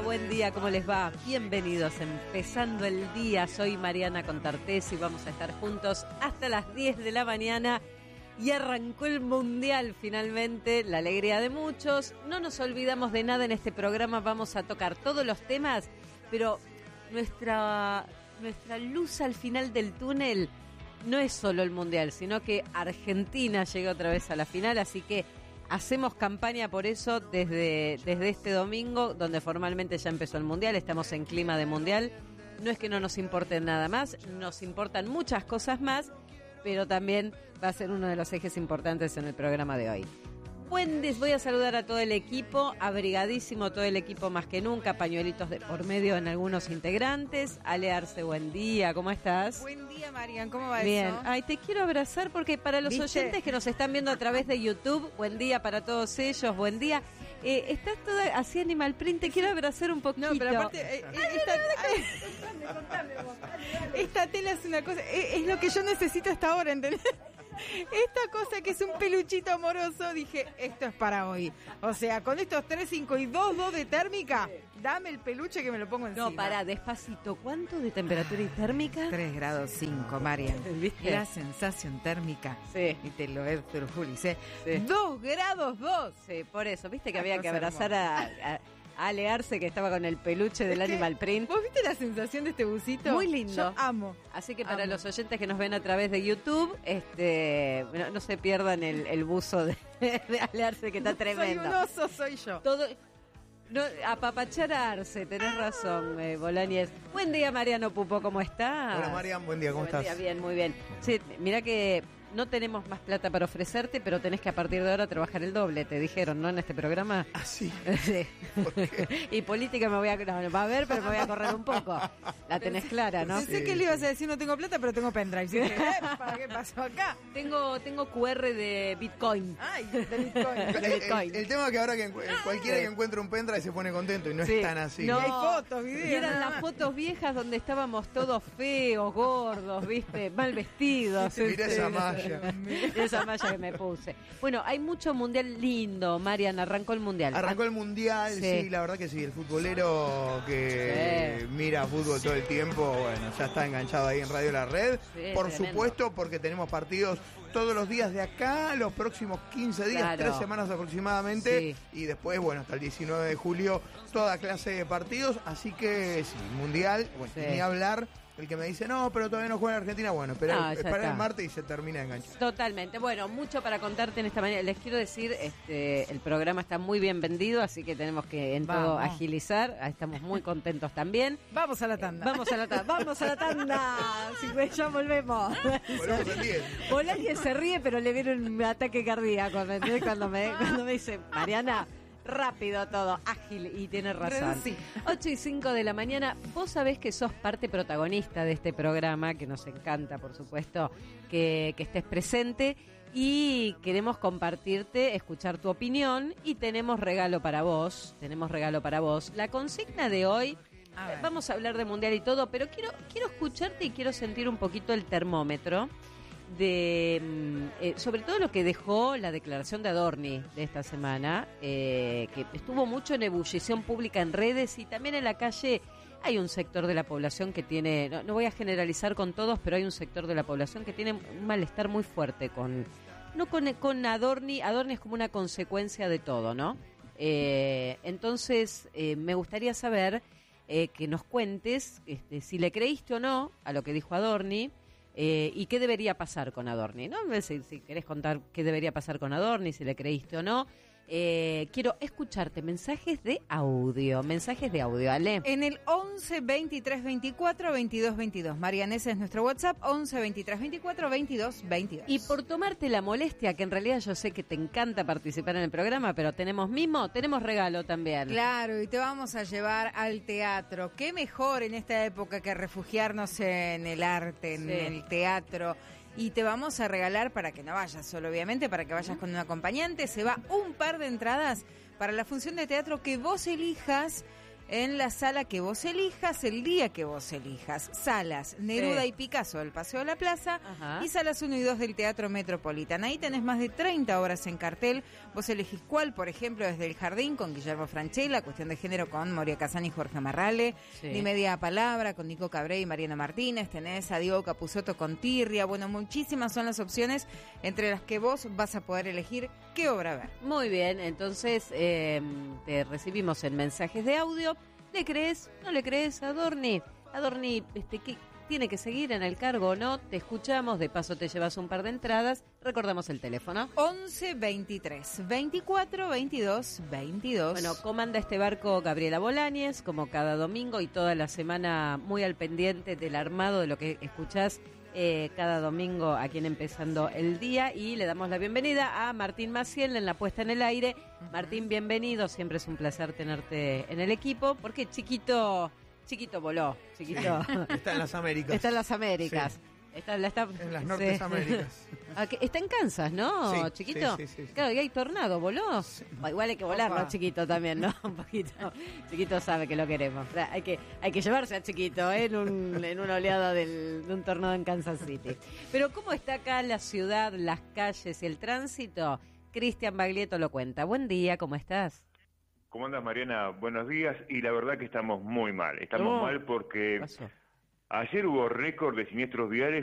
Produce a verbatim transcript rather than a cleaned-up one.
buen día, ¿cómo les va? Bienvenidos, empezando el día. Soy Mariana Contartés y vamos a estar juntos hasta las diez de la mañana. Y arrancó el Mundial finalmente, la alegría de muchos. No nos olvidamos de nada en este programa, vamos a tocar todos los temas, pero nuestra, nuestra luz al final del túnel no es solo el Mundial, sino que Argentina llega otra vez a la final, así que hacemos campaña por eso desde, desde este domingo, donde formalmente ya empezó el Mundial, estamos en clima de Mundial. No es que no nos importe nada más, nos importan muchas cosas más, pero también va a ser uno de los ejes importantes en el programa de hoy. Buen día, voy a saludar a todo el equipo, abrigadísimo todo el equipo más que nunca, pañuelitos de por medio en algunos integrantes. Ale Arce, buen día, ¿cómo estás? Buen día, Marian, ¿cómo va Bien. eso? Ay, te quiero abrazar porque para los ¿Viste? oyentes que nos están viendo a través de YouTube, buen día para todos ellos, buen día. Eh, estás toda así animal print, te quiero abrazar un poquito. No, pero aparte, eh, eh, esta, ay, esta tela es una cosa, es, es lo que yo necesito hasta ahora, ¿entendés? Esta cosa que es un peluchito amoroso, dije, esto es para hoy. O sea, con estos tres, cinco y dos, dos de térmica, dame el peluche que me lo pongo encima. No, pará, despacito. ¿Cuánto de temperatura y térmica? tres grados cinco, Marian. ¿Viste? La sensación térmica. Sí. Y te lo he perjulicé. Sí. dos grados dos. Sí, por eso. Viste que Una había que cosa abrazar a, a, a Ale Arce, que estaba con el peluche del Es que, Animal Print. ¿Vos viste la sensación de este busito? Muy lindo. Yo amo. Así que para Amo. los oyentes que nos ven a través de YouTube, este, no, no se pierdan el, el buzo de, de Ale Arce, que está tremendo. Soy un oso, soy yo. Todo, no, apapachar a Arce, tenés razón, eh, Bolañez. Buen día, Mariano Pupo, ¿cómo estás? Hola, Marian, buen día, ¿cómo Buen estás? día, bien, muy bien. Sí, mira que no tenemos más plata para ofrecerte, pero tenés que a partir de ahora trabajar el doble, te dijeron, ¿no? En este programa. Ah, sí. Sí. ¿Por qué? Y política me voy a... No, va a ver, pero me voy a correr un poco. La tenés clara, ¿no? Pensé Sí, que le sí. ibas a decir no tengo plata, pero tengo pendrive. Y dije, ¿para qué pasó acá? Tengo, tengo cu erre de Bitcoin. Ay, de Bitcoin. De El, Bitcoin. el- el tema es que ahora que encu- cualquiera Sí. que encuentre un pendrive se pone contento y no Sí. es tan así. No. Y hay fotos, videos, Y eran nada las más. fotos viejas donde estábamos todos feos, gordos, ¿viste? Mal vestidos. Mirá este, esa malla. Esa malla que me puse. Bueno, hay mucho mundial lindo, Marian, arrancó el mundial. Arrancó el mundial, Sí. sí. la verdad que sí. El futbolero que Sí. mira fútbol todo el tiempo, bueno, ya está enganchado ahí en Radio La Red. Sí, Por tremendo. supuesto, porque tenemos partidos todos los días de acá, los próximos quince días, Claro. tres semanas aproximadamente. Sí. Y después, bueno, hasta el diecinueve de julio, toda clase de partidos. Así que sí, mundial, bueno, Sí. ni hablar. El que me dice, no, pero todavía no juega en Argentina, bueno, espera, No, ya espera está. el martes y se termina de enganchar. Totalmente. Bueno, mucho para contarte en esta mañana. Les quiero decir, este, el programa está muy bien vendido, así que tenemos que en todo Vamos. agilizar. Ah, Estamos muy contentos también. Vamos a la tanda. Vamos a la tanda. Vamos a la tanda. Sí, pues, ya volvemos. Volvemos el diez. Bolañez se ríe, pero le viene un ataque cardíaco, ¿me entendés? Cuando me, cuando me dice, Mariana, rápido todo, ágil, y tiene razón. Sí. ocho y cinco de la mañana, vos sabés que sos parte protagonista de este programa, que nos encanta, por supuesto, que, que estés presente, y queremos compartirte, escuchar tu opinión, y tenemos regalo para vos, tenemos regalo para vos. La consigna de hoy, A ver. vamos a hablar de mundial y todo, pero quiero, quiero escucharte y quiero sentir un poquito el termómetro de mm, eh, sobre todo lo que dejó la declaración de Adorni de esta semana, eh, que estuvo mucho en ebullición pública en redes y también en la calle. Hay un sector de la población que tiene, no, no voy a generalizar con todos, pero hay un sector de la población que tiene un malestar muy fuerte con, no con, con Adorni. Adorni es como una consecuencia de todo, ¿no? Eh, entonces, eh, me gustaría saber eh, que nos cuentes este, si le creíste o no a lo que dijo Adorni. Eh, ¿Y qué debería pasar con Adorni? ¿No? Si, si querés contar qué debería pasar con Adorni, si le creíste o no. Eh, quiero escucharte mensajes de audio. Mensajes de audio, Ale. En el once veintitrés veinticuatro veintidós veintidós. Marian, ese es nuestro WhatsApp, once veintitrés veinticuatro veintidós veintidós. Y por tomarte la molestia, que en realidad yo sé que te encanta participar en el programa, pero tenemos mimo, tenemos regalo también. Claro, y te vamos a llevar al teatro. Qué mejor en esta época que refugiarnos en el arte, en Sí. el teatro. Y te vamos a regalar, para que no vayas solo, obviamente, para que vayas con un acompañante, se va un par de entradas para la función de teatro que vos elijas en la sala que vos elijas, el día que vos elijas. Salas Neruda Sí. y Picasso del Paseo de la Plaza Ajá. y salas uno y dos del Teatro Metropolitan. Ahí tenés más de treinta obras en cartel. Vos elegís cuál, por ejemplo, desde El Jardín con Guillermo Francella, Cuestión de Género con Moria Casani y Jorge Marrale, Sí. Ni Media Palabra con Nico Cabré y Mariana Martínez, tenés a Diego Capusotto con Tirria. Bueno, muchísimas son las opciones entre las que vos vas a poder elegir qué obra ver. Muy bien, entonces eh, te recibimos en mensajes de audio. ¿Le crees? ¿No le crees a Dorni? A Dorni, este, ¿qué, ¿tiene que seguir en el cargo o no? Te escuchamos, de paso te llevas un par de entradas. Recordamos el teléfono. once veintitrés veinticuatro veintidós veintidós. Bueno, comanda este barco Gabriela Bolañez, como cada domingo y toda la semana muy al pendiente del armado de lo que escuchás eh, cada domingo aquí en Empezando el Día. Y le damos la bienvenida a Martín Maciel en la puesta en el aire. Ujú. Martín, bienvenido, siempre es un placer tenerte en el equipo, porque chiquito, chiquito voló, chiquito Está en las Américas. está en las Américas. Sí. Está, la está, En las Nortes sí. Américas. Ah, que está en Kansas, ¿no, Sí, chiquito? sí, sí, sí, sí. Claro, y hay tornado, ¿voló? Bueno, igual hay que volarlo, Opa. chiquito también, ¿no? Un poquito. Chiquito sabe que lo queremos. O sea, hay que hay que llevarse a chiquito ¿eh? en, un, en una oleada del, de un tornado en Kansas City. Pero ¿cómo está acá la ciudad, las calles y el tránsito? Cristian Baglietto lo cuenta. Buen día, ¿cómo estás? ¿Cómo andas, Mariana? Buenos días. Y la verdad que estamos muy mal. Estamos No. mal porque ¿Qué pasó? ayer hubo récord de siniestros viales